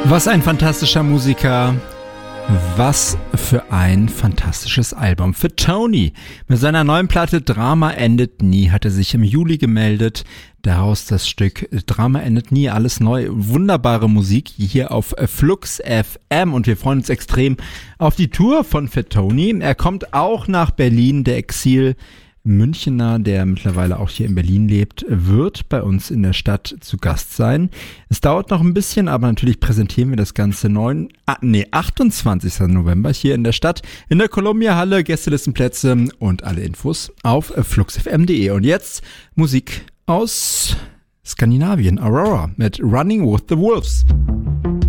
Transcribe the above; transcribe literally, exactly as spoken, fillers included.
Was ein fantastischer Musiker. Was für ein fantastisches Album. Für Tony. Mit seiner neuen Platte Drama endet nie hat er sich im Juli gemeldet. Daraus das Stück Drama endet nie, alles neu. Wunderbare Musik hier auf Flux F M und wir freuen uns extrem auf die Tour von Fat Tony. Er kommt auch nach Berlin, der Exil Münchener, der mittlerweile auch hier in Berlin lebt, wird bei uns in der Stadt zu Gast sein. Es dauert noch ein bisschen, aber natürlich präsentieren wir das Ganze neun, ah, nee, achtundzwanzigsten November hier in der Stadt, in der Columbia Halle, Gästelistenplätze und alle Infos auf flux f m punkt de. Und jetzt Musik aus Skandinavien, Aurora mit Running with the Wolves.